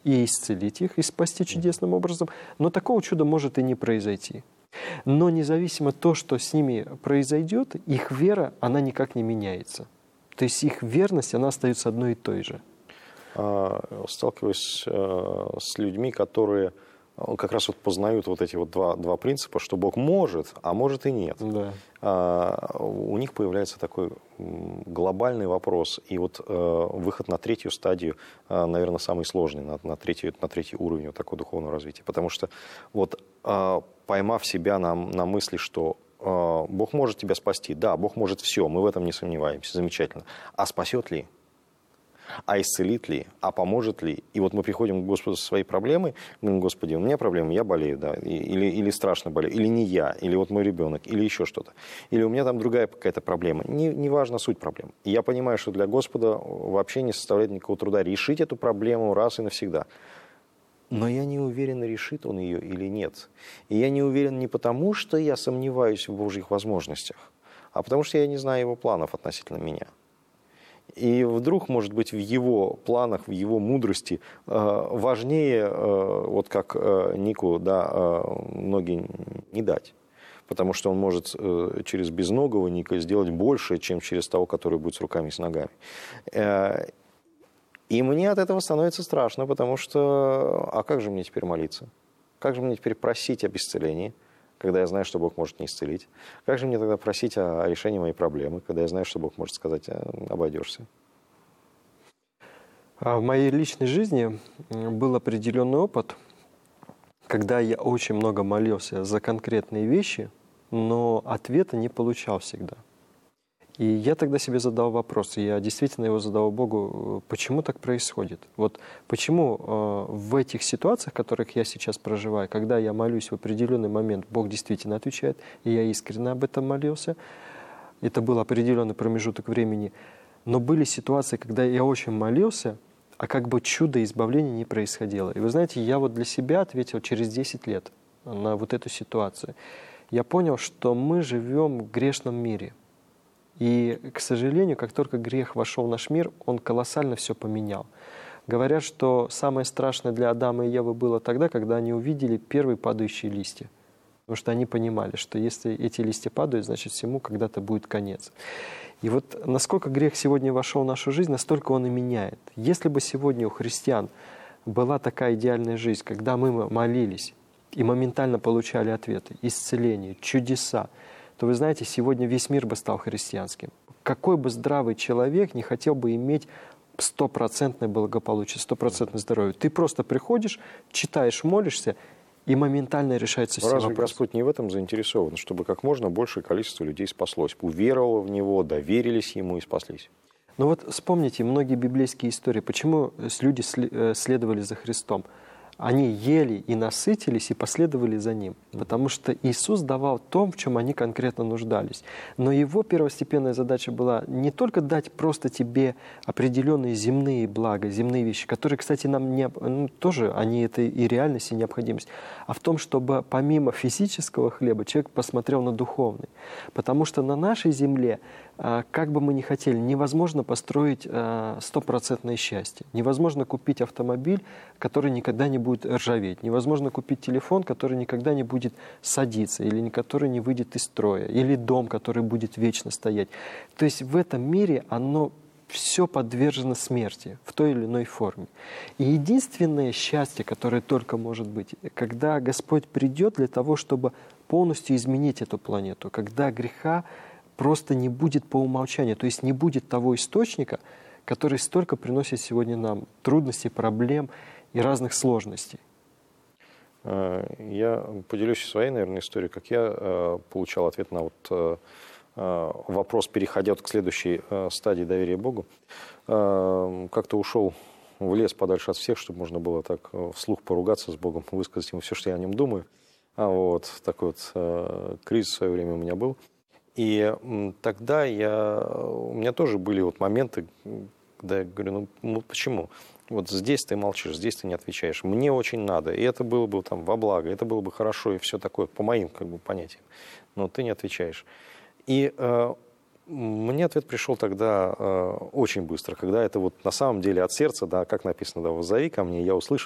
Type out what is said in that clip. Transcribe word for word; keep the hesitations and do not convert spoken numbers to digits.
и исцелить их, и спасти чудесным образом, но такого чуда может и не произойти. Но независимо от того, что с ними произойдет, их вера, она никак не меняется. То есть их верность, она остается одной и той же. Сталкиваюсь с людьми, которые как раз вот познают вот эти вот два, два принципа, что Бог может, а может и нет. Да. У них появляется такой глобальный вопрос. И вот выход на третью стадию, наверное, самый сложный, на, на, третий, на третий уровень вот такого духовного развития. Потому что вот поймав себя на, на мысли, что Бог может тебя спасти, да, Бог может все, мы в этом не сомневаемся, замечательно. А спасет ли? А исцелит ли, а поможет ли? И вот мы приходим к Господу со своей проблемой, говорим: Господи, у меня проблема, я болею, да, или, или страшно болею, или не я, или вот мой ребенок, или еще что-то. Или у меня там другая какая-то проблема. Не, не важно суть проблемы. И я понимаю, что для Господа вообще не составляет никакого труда решить эту проблему раз и навсегда. Но я не уверен, решит Он ее или нет. И я не уверен не потому, что я сомневаюсь в Божьих возможностях, а потому что я не знаю Его планов относительно меня. И вдруг, может быть, в его планах, в его мудрости важнее, вот как Нику, да, ноги не дать. Потому что он может через безногого Ника сделать больше, чем через того, который будет с руками и с ногами. И мне от этого становится страшно, потому что, а как же мне теперь молиться? Как же мне теперь просить об исцелении, когда я знаю, что Бог может не исцелить? Как же мне тогда просить о решении моей проблемы, когда я знаю, что Бог может сказать: обойдешься? В моей личной жизни был определенный опыт, когда я очень много молился за конкретные вещи, но ответа не получал всегда. И я тогда себе задал вопрос, и я действительно его задал Богу: почему так происходит? Вот почему э, в этих ситуациях, в которых я сейчас проживаю, когда я молюсь в определенный момент, Бог действительно отвечает, и я искренне об этом молился. Это был определенный промежуток времени. Но были ситуации, когда я очень молился, а как бы чудо избавления не происходило. И вы знаете, я вот для себя ответил через десять лет на вот эту ситуацию. Я понял, что мы живем в грешном мире. И, к сожалению, как только грех вошел в наш мир, он колоссально все поменял. Говорят, что самое страшное для Адама и Евы было тогда, когда они увидели первые падающие листья. Потому что они понимали, что если эти листья падают, значит, всему когда-то будет конец. И вот насколько грех сегодня вошел в нашу жизнь, настолько он и меняет. Если бы сегодня у христиан была такая идеальная жизнь, когда мы молились и моментально получали ответы, исцеление, чудеса, то вы знаете, сегодня весь мир бы стал христианским. Какой бы здравый человек не хотел бы иметь стопроцентное благополучие, стопроцентное здоровье. Ты просто приходишь, читаешь, молишься, и моментально решается все Разве вопросы. Господь не в этом заинтересован, чтобы как можно большее количество людей спаслось, уверовало в Него, доверились Ему и спаслись? Но вот вспомните многие библейские истории, почему люди следовали за Христом. Они ели и насытились, и последовали за Ним. Потому что Иисус давал то, в чем они конкретно нуждались. Но Его первостепенная задача была не только дать просто тебе определенные земные блага, земные вещи, которые, кстати, нам не, ну, тоже, они это и реальность, и необходимость, а в том, чтобы помимо физического хлеба человек посмотрел на духовный. Потому что на нашей земле, как бы мы ни хотели, невозможно построить стопроцентное счастье. Невозможно купить автомобиль, который никогда не будет ржаветь. Невозможно купить телефон, который никогда не будет садиться, или который не выйдет из строя, или дом, который будет вечно стоять. То есть в этом мире оно все подвержено смерти в той или иной форме. И единственное счастье, которое только может быть, когда Господь придет для того, чтобы полностью изменить эту планету, когда греха просто не будет по умолчанию, то есть не будет того источника, который столько приносит сегодня нам трудностей, проблем и разных сложностей. Я поделюсь своей, наверное, историей, как я получал ответ на вот вопрос, переходя вот к следующей стадии доверия Богу. Как-то ушел в лес подальше от всех, чтобы можно было так вслух поругаться с Богом, высказать Ему все, что я о Нем думаю. А вот такой вот кризис в свое время у меня был. И тогда я, у меня тоже были вот моменты, когда я говорю: ну, ну почему? Вот здесь ты молчишь, здесь ты не отвечаешь. Мне очень надо, и это было бы там во благо, это было бы хорошо, и все такое, по моим как бы понятиям. Но ты не отвечаешь. И э, мне ответ пришел тогда э, очень быстро, когда это вот на самом деле от сердца, да, как написано, да, «воззови ко мне, я услышу